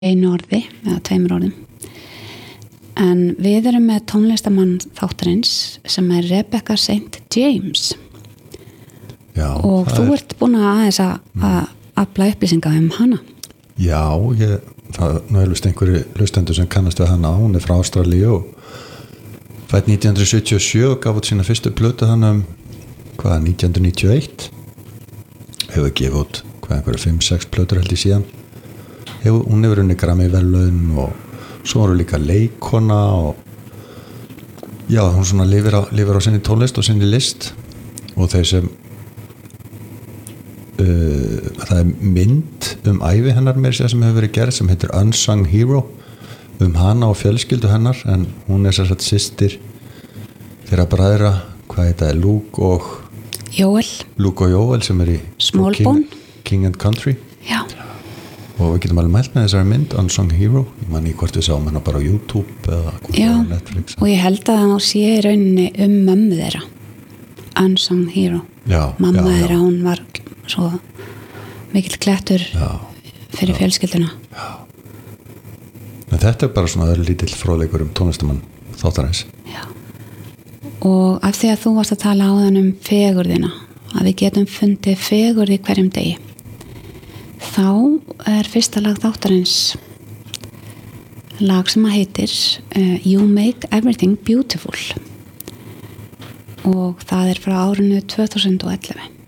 einu orði eða tveimur orðum. En við erum með tónlistamann þáttarins sem Rebecca St. James. Já, og þú ert búin að afla upplýsinga hana. Já, það er eflust einhverju hlustendur sem kannast við hana. Hún frá Ástralíu og fædd 1977 og gaf út sína fyrstu plötu 1991. Hefur gefið út einhverju 5-6 plötur held ég síðan. Hún hefur unnið Grammy-verðlaun og svo eru líka leikkona og já, hún svona lifir á sinni tónlist og sinni list og þeir sem það er mynd ævi hennar meira sem hefur verið gerð sem heitir Unsung Hero hana og fjölskyldu hennar en hún sér sagt systir þeirra bræðra, hvað heita Luke og Joel sem í Smallbone King and Country. Já. Og við getum alveg mælt með þessari mynd Unsung Hero, ég man í hvort við sáum hennar bara á YouTube eða á Netflix og ég held að það sé í rauninni mömmu þeirra Unsung Hero mamma þeirra, hún var svo mikill klettur fyrir fjölskylduna. En þetta bara svona lítill fróðleikur tónlistamann þáttarins. Já. Og af því að þú varst að tala áðan fegurðina, að við getum fundið fegurð í hverjum degi, þá fyrsta lag þáttarins lag sem heitir You Make Everything Beautiful og það frá árinu 2011.